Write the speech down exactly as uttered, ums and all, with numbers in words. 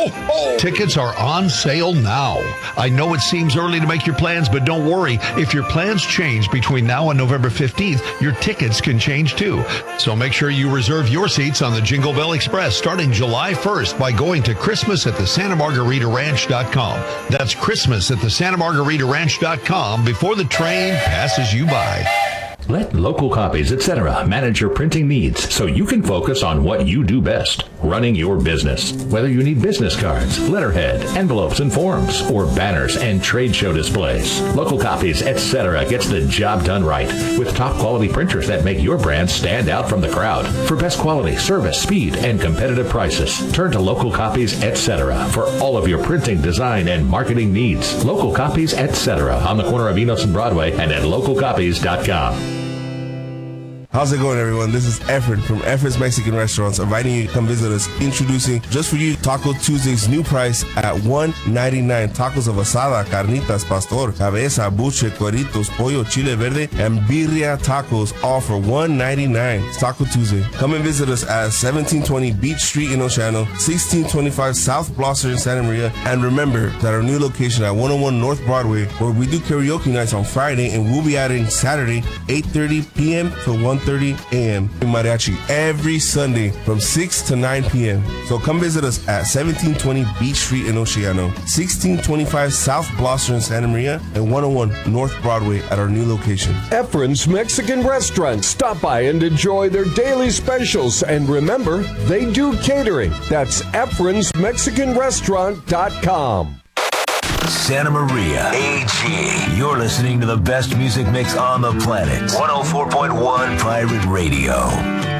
Ho, ho! Tickets are on sale now. I know it seems early to make your plans, but don't worry. If your plans change between now and November fifteenth, your tickets can change too. So make sure you reserve your seats on the Jingle Bell Express starting July first by going to Christmas at the Santa Margarita Ranch dot com. That's Christmas at the Santa Margarita Ranch dot com before the train passes you by. Let Local Copies, et cetera manage your printing needs so you can focus on what you do best, running your business. Whether you need business cards, letterhead, envelopes and forms, or banners and trade show displays, Local Copies, et cetera gets the job done right with top quality printers that make your brand stand out from the crowd. For best quality, service, speed, and competitive prices, turn to Local Copies, et cetera for all of your printing, design, and marketing needs. Local Copies, et cetera on the corner of Enos and Broadway and at local copies dot com. How's it going, everyone? This is Effort from Effort's Mexican Restaurants, inviting you to come visit us. Introducing just for you Taco Tuesday's new price at one ninety-nine. Tacos of asada, carnitas, pastor, cabeza, buche, cueritos, pollo, chile verde, and birria tacos, all for one ninety-nine. It's Taco Tuesday. Come and visit us at seventeen twenty Beach Street in Oceano, sixteen twenty-five South Blosser in Santa Maria, and remember that our new location at one oh one North Broadway, where we do karaoke nights on Friday, and we'll be adding Saturday, eight thirty p.m. to one thirty a.m. in mariachi every Sunday from six to nine p.m. So come visit us at seventeen twenty Beach Street in Oceano, sixteen twenty-five South Blosser in Santa Maria, and one oh one North Broadway at our new location. Efren's Mexican Restaurant. Stop by and enjoy their daily specials. And remember, they do catering. That's Efren's Mexican Restaurant dot com. Santa Maria, A G. You're listening to the best music mix on the planet. one oh four point one Pirate Radio.